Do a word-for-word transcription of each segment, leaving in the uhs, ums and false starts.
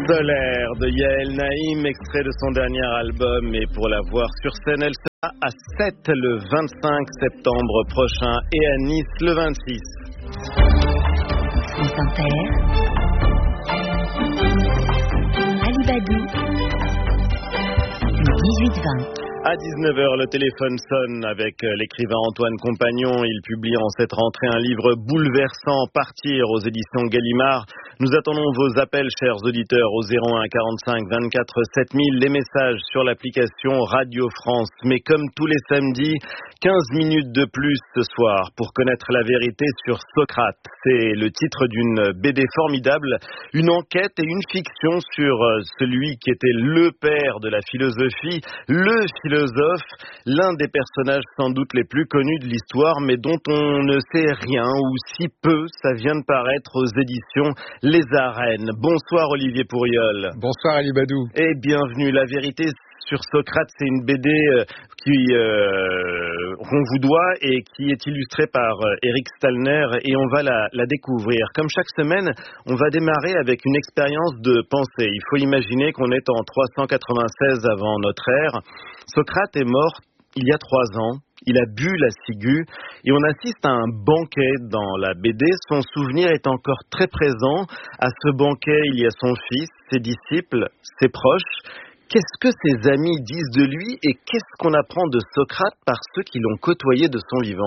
Solaire de Yael Naïm, extrait de son dernier album, et pour la voir sur scène, elle sera à Sète le vingt-cinq septembre prochain et à Nice le vingt-six. France Inter, Alibadou, le dix-huit vingt. À dix-neuf heures, le téléphone sonne avec l'écrivain Antoine Compagnon. Il publie en cette rentrée un livre bouleversant, Partir, aux éditions Gallimard. Nous attendons vos appels, chers auditeurs, au zéro un quarante-cinq vingt-quatre sept mille, les messages sur l'application Radio France. Mais comme tous les samedis, quinze minutes de plus ce soir pour connaître la vérité sur Socrate. C'est le titre d'une B D formidable, une enquête et une fiction sur celui qui était le père de la philosophie, le philosophe, l'un des personnages sans doute les plus connus de l'histoire, mais dont on ne sait rien, ou si peu. Ça vient de paraître aux éditions Les Arènes. Bonsoir Olivier Pourriol. Bonsoir Ali Badou. Et bienvenue. La vérité sur Socrate, c'est une B D qui euh, qu'on vous doit et qui est illustrée par Eric Stallner, et on va la, la découvrir. Comme chaque semaine, on va démarrer avec une expérience de pensée. Il faut imaginer qu'on est en trois cent quatre-vingt-seize avant notre ère. Socrate est mort il y a trois ans. Il a bu la ciguë et on assiste à un banquet dans la B D. Son souvenir est encore très présent. À ce banquet, il y a son fils, ses disciples, ses proches. Qu'est-ce que ses amis disent de lui et qu'est-ce qu'on apprend de Socrate par ceux qui l'ont côtoyé de son vivant ?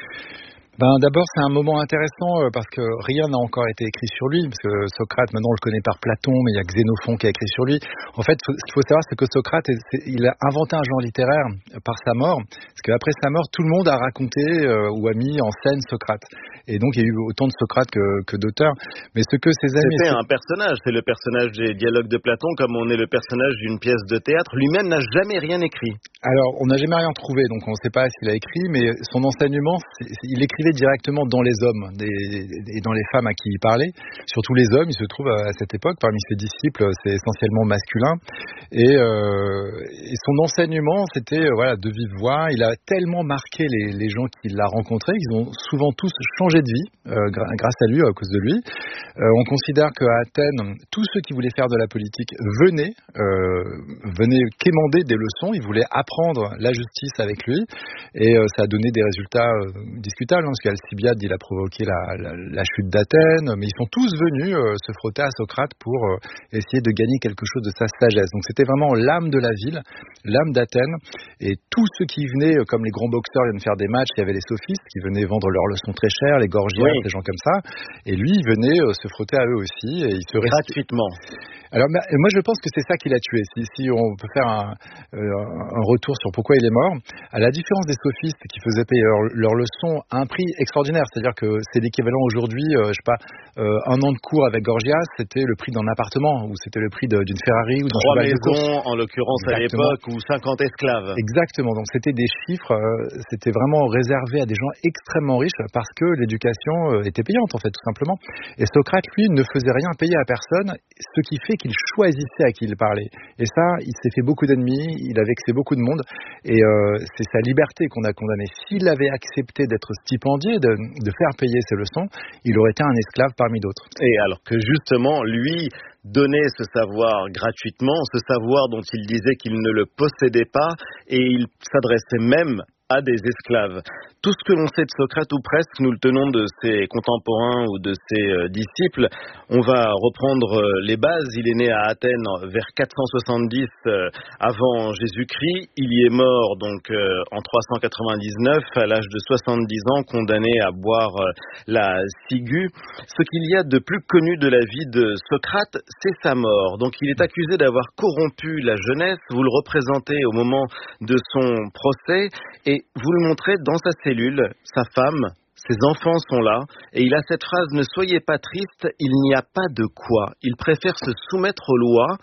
Ben, d'abord, c'est un moment intéressant parce que rien n'a encore été écrit sur lui, parce que Socrate, maintenant, on le connaît par Platon, mais il y a Xénophon qui a écrit sur lui. En fait, ce qu'il faut savoir, c'est que Socrate, il a inventé un genre littéraire par sa mort, parce qu'après sa mort, tout le monde a raconté euh, ou a mis en scène Socrate. Et donc, il y a eu autant de Socrate que, que d'auteurs. Mais ce que ses amis... C'était un personnage, c'est le personnage des dialogues de Platon, comme on est le personnage d'une pièce de théâtre. Lui-même n'a jamais rien écrit. Alors, on n'a jamais rien trouvé, donc on ne sait pas s'il a écrit, mais son enseignement, c'est, il écrivait directement dans les hommes et dans les femmes à qui il parlait. Surtout les hommes, il se trouve à cette époque, parmi ses disciples, c'est essentiellement masculin. Et, euh, et son enseignement, c'était euh, voilà, de vive voix. Il a tellement marqué les, les gens qu'il a rencontrés, ils ont souvent tous changé de vie euh, grâce à lui, à cause de lui. Euh, on considère qu'à Athènes, tous ceux qui voulaient faire de la politique venaient, euh, venaient quémander des leçons, ils voulaient apprendre la justice avec lui, et euh, ça a donné des résultats euh, discutables, hein, parce qu'Alcibiade, il a provoqué la, la, la chute d'Athènes, mais ils sont tous venus euh, se frotter à Socrate pour euh, essayer de gagner quelque chose de sa sagesse. Donc c'était vraiment l'âme de la ville, l'âme d'Athènes, et tous ceux qui venaient, euh, comme les grands boxeurs viennent faire des matchs, il y avait les sophistes qui venaient vendre leurs leçons très chères, les Gorgias, oui. Des gens comme ça, et lui, il venait euh, se frotter à eux aussi, et il se restait... Gratuitement. Alors moi je pense que c'est ça qui l'a tué. Si, si on peut faire un, euh, un retour sur pourquoi il est mort, à la différence des sophistes qui faisaient payer leurs leur leçons à un prix extraordinaire, c'est-à-dire que c'est l'équivalent aujourd'hui, euh, je sais pas, euh, un an de cours avec Gorgias, c'était le prix d'un appartement ou c'était le prix de, d'une Ferrari ou d'un Trois cheval de course. maisons en l'occurrence. Exactement. À l'époque, ou cinquante esclaves. Exactement. Donc c'était des chiffres, euh, c'était vraiment réservé à des gens extrêmement riches parce que l'éducation euh, était payante en fait tout simplement. Et Socrate lui ne faisait rien payer à personne, ce qui fait qu'il choisissait à qui il parlait. Et ça, il s'est fait beaucoup d'ennemis, il a vexé beaucoup de monde, et euh, c'est sa liberté qu'on a condamné. S'il avait accepté d'être stipendié, de, de faire payer ses leçons, il aurait été un esclave parmi d'autres. Et alors que justement, lui donnait ce savoir gratuitement, ce savoir dont il disait qu'il ne le possédait pas, et il s'adressait même à des esclaves. Tout ce que l'on sait de Socrate, ou presque, nous le tenons de ses contemporains ou de ses euh, disciples. On va reprendre euh, les bases. Il est né à Athènes vers quatre cent soixante-dix euh, avant Jésus-Christ. Il y est mort donc euh, en trois cent quatre-vingt-dix-neuf à l'âge de soixante-dix ans, condamné à boire euh, la ciguë. Ce qu'il y a de plus connu de la vie de Socrate, c'est sa mort. Donc il est accusé d'avoir corrompu la jeunesse. Vous le représentez au moment de son procès et vous le montrez dans sa cellule, sa femme, ses enfants sont là, et il a cette phrase « Ne soyez pas triste, il n'y a pas de quoi ». Il préfère se soumettre aux lois,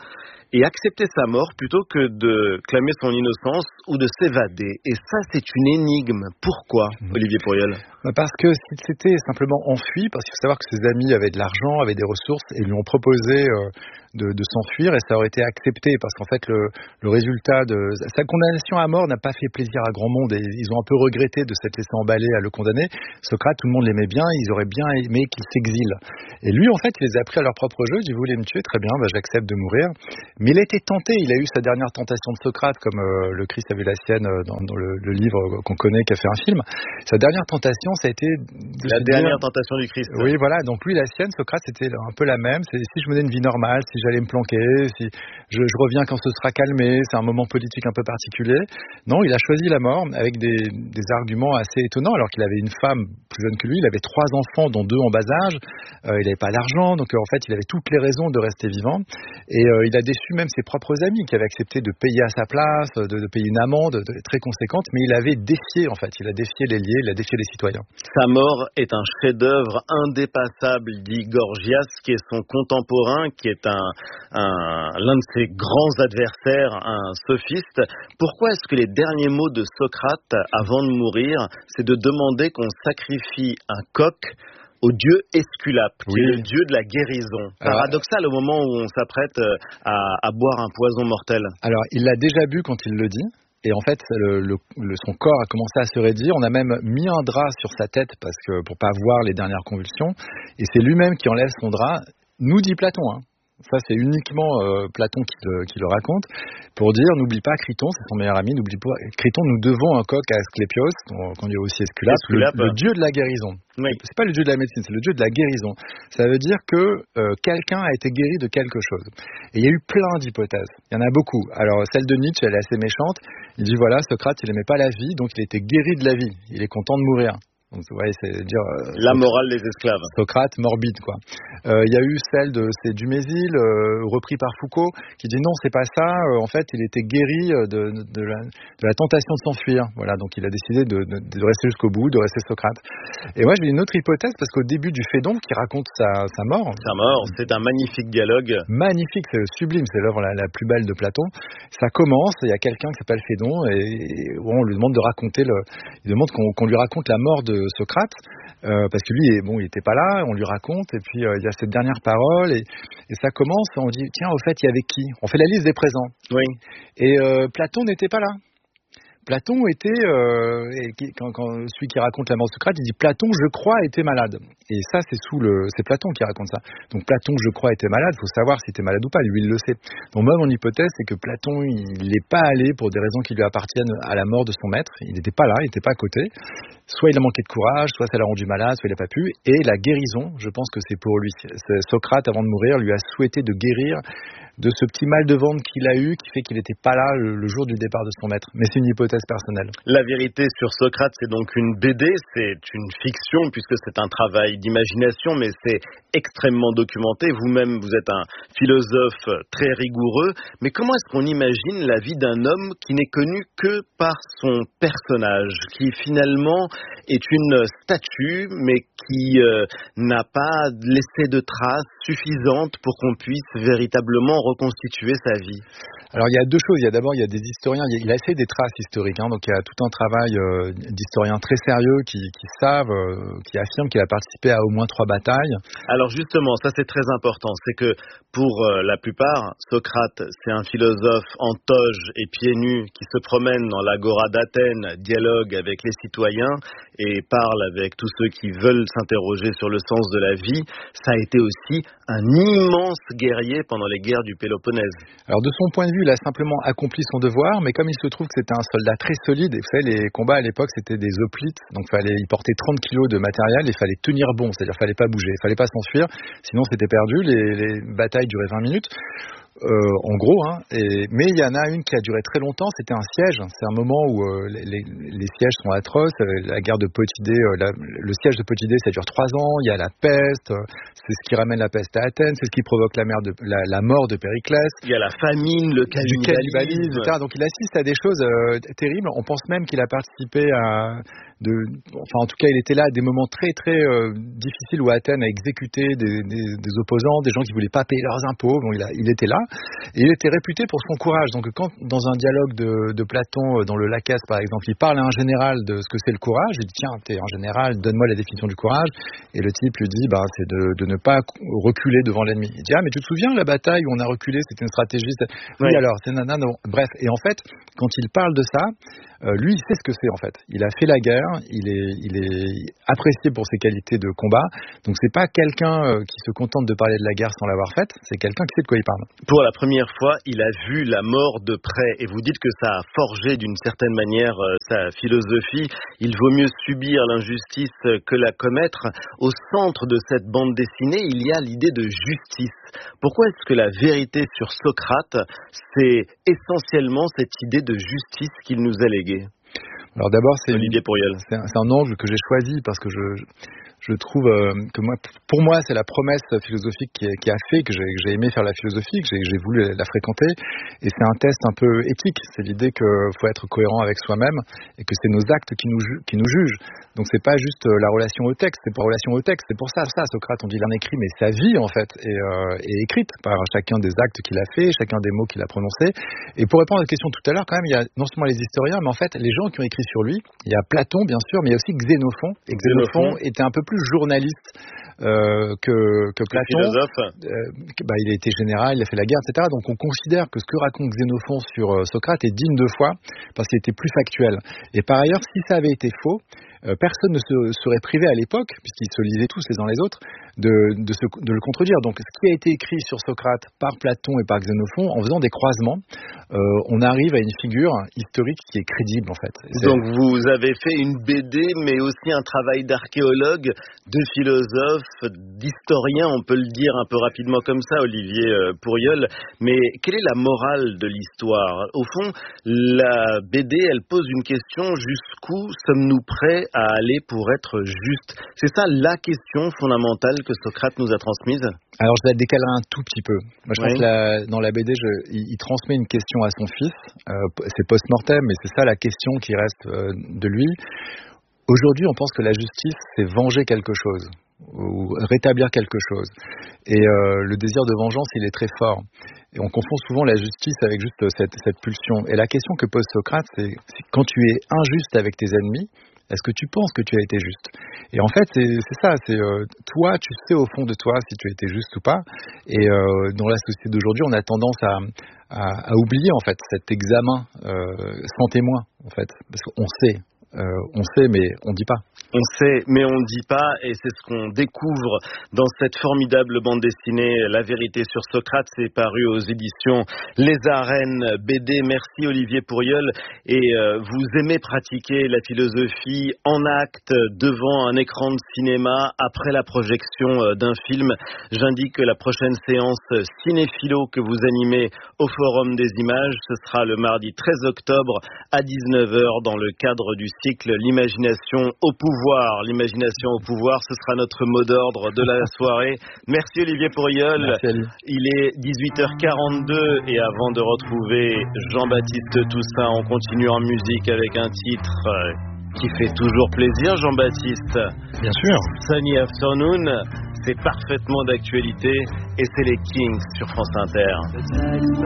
et accepter sa mort plutôt que de clamer son innocence ou de s'évader. Et ça, c'est une énigme. Pourquoi, Olivier Pourriel ? Parce que s'il s'était simplement enfui, parce qu'il faut savoir que ses amis avaient de l'argent, avaient des ressources et lui ont proposé euh, de, de s'enfuir, et ça aurait été accepté parce qu'en fait le, le résultat de sa condamnation à mort n'a pas fait plaisir à grand monde et ils ont un peu regretté de s'être laissé emballer à le condamner. Socrate, tout le monde l'aimait bien, ils auraient bien aimé qu'il s'exile. Et lui, en fait, il les a pris à leur propre jeu. Il dit, vous voulez me tuer, très bien, bah, j'accepte de mourir. Mais il a été tenté, il a eu sa dernière tentation de Socrate, comme euh, le Christ a vu la sienne euh, dans, dans le, le livre qu'on connaît, qui a fait un film. Sa dernière tentation, ça a été de la dernière dire, tentation du Christ. Oui, voilà. Donc lui, la sienne, Socrate, c'était un peu la même. C'est si je menais une vie normale, si j'allais me planquer, si je, je reviens quand ce sera calmé, c'est un moment politique un peu particulier. Non, il a choisi la mort avec des, des arguments assez étonnants, alors qu'il avait une femme plus jeune que lui, il avait trois enfants, dont deux en bas âge, euh, il n'avait pas d'argent, donc euh, en fait, il avait toutes les raisons de rester vivant. Et euh, il a déçu même ses propres amis qui avaient accepté de payer à sa place, de, de payer une amende de, très conséquente, mais il avait défié, en fait, il a défié les liés, il a défié les citoyens. Sa mort est un chef-d'œuvre indépassable, dit Gorgias, qui est son contemporain, qui est un, un, l'un de ses grands adversaires, un sophiste. Pourquoi est-ce que les derniers mots de Socrate, avant de mourir, c'est de demander qu'on sacrifie un coq au dieu Esculape, qui oui. est le dieu de la guérison. Paradoxal au moment où on s'apprête à, à boire un poison mortel. Alors, il l'a déjà bu quand il le dit. Et en fait, le, le, le, son corps a commencé à se raidir. On a même mis un drap sur sa tête parce que pour pas voir les dernières convulsions. Et c'est lui-même qui enlève son drap. Nous dit Platon, hein. Ça, c'est uniquement euh, Platon qui le, qui le raconte, pour dire, n'oublie pas Criton, c'est son meilleur ami, n'oublie pas Criton, nous devons un coq à Asclépios, qu'on dit aussi Esculape, Esculape. Le, le dieu de la guérison. Oui. C'est pas le dieu de la médecine, c'est le dieu de la guérison. Ça veut dire que euh, quelqu'un a été guéri de quelque chose. Et il y a eu plein d'hypothèses. Il y en a beaucoup. Alors, celle de Nietzsche, elle est assez méchante. Il dit, voilà, Socrate, il aimait pas la vie, donc il était guéri de la vie. Il est content de mourir. Donc, ouais, c'est dire euh, la morale des esclaves. Socrate morbide, quoi. Il euh, y a eu celle de c'est Dumézil, euh, repris par Foucault, qui dit non, c'est pas ça. Euh, en fait, il était guéri de, de, de, la, de la tentation de s'enfuir. Voilà, donc il a décidé de, de, de rester jusqu'au bout, de rester Socrate. Et moi, j'ai une autre hypothèse parce qu'au début du Phédon, qui raconte sa, sa mort. Sa mort, c'est un magnifique dialogue. Magnifique, c'est sublime, c'est l'œuvre la, la plus belle de Platon. Ça commence, il y a quelqu'un qui s'appelle Phédon et, et on lui demande de raconter le, il demande qu'on, qu'on lui raconte la mort de Socrate, euh, parce que lui, bon, il était pas là, on lui raconte, et puis euh, il y a cette dernière parole, et, et ça commence, on dit, tiens, au fait, il y avait qui ? On fait la liste des présents. Oui. Et euh, Platon n'était pas là. Platon était, euh, et qui, quand, quand celui qui raconte la mort de Socrate, il dit Platon, je crois, était malade. Et ça, c'est sous le, c'est Platon qui raconte ça. Donc Platon, je crois, était malade. Il faut savoir s'il était malade ou pas. Lui, il le sait. Donc moi, mon hypothèse, c'est que Platon, il n'est pas allé pour des raisons qui lui appartiennent à la mort de son maître. Il n'était pas là, il n'était pas à côté. Soit il a manqué de courage, soit ça l'a rendu malade, soit il n'a pas pu. Et la guérison, je pense que c'est pour lui. C'est Socrate, avant de mourir, lui a souhaité de guérir de ce petit mal de ventre qu'il a eu, qui fait qu'il n'était pas là le, le jour du départ de son maître. Mais c'est une hypothèse personnelle. La vérité sur Socrate, c'est donc une B D, c'est une fiction, puisque c'est un travail d'imagination, mais c'est extrêmement documenté. Vous-même, vous êtes un philosophe très rigoureux. Mais comment est-ce qu'on imagine la vie d'un homme qui n'est connu que par son personnage, qui finalement est une statue, mais qui euh, n'a pas laissé de traces suffisantes pour qu'on puisse véritablement reconstituer sa vie? Alors il y a deux choses. Il y a d'abord il y a des historiens. Il a essayé des traces historiques. Hein, donc il y a tout un travail euh, d'historiens très sérieux qui, qui savent, euh, qui affirment qu'il a participé à au moins trois batailles. Alors justement, ça c'est très important. C'est que pour euh, la plupart, Socrate, c'est un philosophe en toge et pieds nus qui se promène dans l'agora d'Athènes, dialogue avec les citoyens et parle avec tous ceux qui veulent s'interroger sur le sens de la vie. Ça a été aussi un immense guerrier pendant les guerres du Péloponnèse. Alors de son point de vue, il a simplement accompli son devoir, mais comme il se trouve que c'était un soldat très solide, et vous savez, les combats à l'époque c'était des hoplites, donc fallait, il portait trente kilos de matériel, et il fallait tenir bon, c'est-à-dire qu'il fallait pas bouger, il fallait pas s'enfuir, sinon c'était perdu, les, les batailles duraient vingt minutes. Euh, en gros, hein, et, mais il y en a une qui a duré très longtemps, c'était un siège. C'est un moment où euh, les, les, les sièges sont atroces. La guerre de Potidée, euh, la, le siège de Potidée, ça dure trois ans. Il y a la peste, euh, c'est ce qui ramène la peste à Athènes, c'est ce qui provoque la, de, la, la mort de Périclès. Il y a la famine, le cannibalisme, et cetera. Donc il assiste à des choses euh, terribles. On pense même qu'il a participé à de, enfin en tout cas il était là à des moments très très euh, difficiles où Athènes a exécuté des, des, des opposants, des gens qui voulaient pas payer leurs impôts. Bon, il, a, il était là. Et il était réputé pour son courage. Donc quand dans un dialogue de, de Platon dans le Lacasse par exemple, il parle à un général de ce que c'est le courage, il dit tiens t'es un général, donne-moi la définition du courage, et le type lui dit bah c'est de, de ne pas reculer devant l'ennemi. Il dit ah mais tu te souviens la bataille où on a reculé, c'était une stratégie. Oui, oui alors c'est nana non. Bref, et en fait quand il parle de ça, euh, lui il sait ce que c'est en fait. Il a fait la guerre, il est, il est apprécié pour ses qualités de combat. Donc c'est pas quelqu'un euh, qui se contente de parler de la guerre sans l'avoir faite, c'est quelqu'un qui sait de quoi il parle. Pour la première fois, il a vu la mort de près, et vous dites que ça a forgé d'une certaine manière euh, sa philosophie. Il vaut mieux subir l'injustice que la commettre. Au centre de cette bande dessinée, il y a l'idée de justice. Pourquoi est-ce que la vérité sur Socrate, c'est essentiellement cette idée de justice qu'il nous a léguée? Alors d'abord, c'est, Olivier Pourriol. C'est un, c'est un angle que j'ai choisi parce que je, je trouve euh, que moi, pour moi, c'est la promesse philosophique qui, qui a fait que j'ai, que j'ai aimé faire la philosophie, que j'ai, j'ai voulu la fréquenter. Et c'est un test un peu éthique. C'est l'idée qu'il faut être cohérent avec soi-même et que c'est nos actes qui nous, ju- qui nous jugent. Donc c'est pas juste la relation au texte, c'est pas relation au texte. C'est pour ça, ça, Socrate, on dit l'un écrit, mais sa vie en fait est, euh, est écrite par chacun des actes qu'il a fait, chacun des mots qu'il a prononcés. Et pour répondre à la question tout à l'heure, quand même, il y a non seulement les historiens, mais en fait les gens qui ont écrit sur lui. Il y a Platon, bien sûr, mais il y a aussi Xénophon. Et Xénophon, Xénophon. était un peu plus journaliste euh, que, que Platon. Philosophe. Euh, bah, il a été général, il a fait la guerre, et cetera. Donc on considère que ce que raconte Xénophon sur euh, Socrate est digne de foi parce qu'il était plus factuel. Et par ailleurs, si ça avait été faux, euh, personne ne se serait privé à l'époque, puisqu'ils se lisaient tous les uns les autres, de, de, se, de le contredire. Donc ce qui a été écrit sur Socrate par Platon et par Xénophon, en faisant des croisements, euh, on arrive à une figure historique qui est crédible en fait. C'est... Donc vous avez fait une B D, mais aussi un travail d'archéologue, de philosophe, d'historien, on peut le dire un peu rapidement comme ça, Olivier Pourriol. Mais quelle est la morale de l'histoire? Au fond, la B D, elle pose une question: jusqu'où sommes-nous prêts à aller pour être justes? C'est ça la question fondamentale que Socrate nous a transmise? Alors je la décalerai un tout petit peu. Moi, je oui. pense que la, dans la B D, je, il, il transmet une question à son fils. Euh, c'est post-mortem, mais c'est ça la question qui reste euh, de lui. Aujourd'hui, on pense que la justice, c'est venger quelque chose ou rétablir quelque chose. Et euh, le désir de vengeance, il est très fort. Et on confond souvent la justice avec juste cette, cette pulsion. Et la question que pose Socrate, c'est, c'est quand tu es injuste avec tes ennemis, est-ce que tu penses que tu as été juste? Et en fait, c'est, c'est ça, c'est euh, toi, tu sais au fond de toi si tu as été juste ou pas. Et euh, dans la société d'aujourd'hui, on a tendance à, à, à oublier en fait cet examen euh, sans témoin, en fait, parce qu'on sait. Euh, on sait, mais on dit pas. On sait, mais on ne dit pas, et c'est ce qu'on découvre dans cette formidable bande dessinée, La vérité sur Socrate. C'est paru aux éditions Les Arènes B D. Merci Olivier Pourriol. Et euh, vous aimez pratiquer la philosophie en acte, devant un écran de cinéma, après la projection euh, d'un film. J'indique que la prochaine séance cinéphilo que vous animez au Forum des Images, ce sera le mardi treize octobre à dix-neuf heures dans le cadre du cycle L'imagination au pouvoir. L'imagination au pouvoir, ce sera notre mot d'ordre de la soirée. Merci Olivier Pourriol. Merci, il est dix-huit heures quarante-deux et avant de retrouver Jean-Baptiste Toussaint, on continue en musique avec un titre qui fait toujours plaisir, Jean-Baptiste. Bien sûr. Sunny Afternoon, c'est parfaitement d'actualité et c'est les Kings sur France Inter.